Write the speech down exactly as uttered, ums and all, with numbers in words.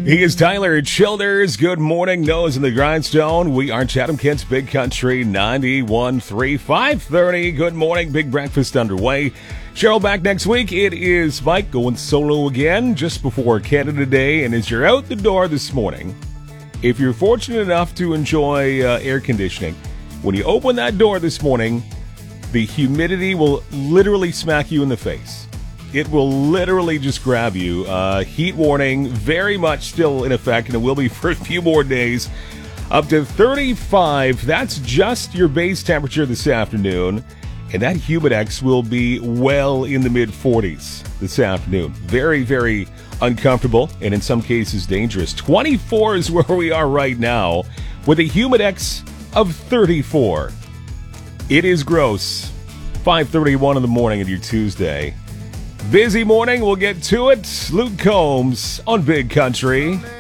He is Tyler Childers. Good morning, Nose in the Grindstone. We are Chatham Kent's Big Country ninety-one point three, five thirty. Good morning, big breakfast underway. Cheryl back next week. It is Mike going solo again just before Canada Day. And as you're out the door this morning, if you're fortunate enough to enjoy uh, air conditioning, when you open that door this morning, the humidity will literally smack you in the face. It will literally just grab you. Uh, heat warning, very much still in effect, and it will be for a few more days. Up to thirty-five. That's just your base temperature this afternoon. And that Humidex will be well in the mid forties this afternoon. Very, very uncomfortable, and in some cases dangerous. twenty-four is where we are right now, with a Humidex of thirty-four. It is gross. five thirty-one in the morning on your Tuesday. Busy morning, we'll get to it. Luke Combs on Big Country.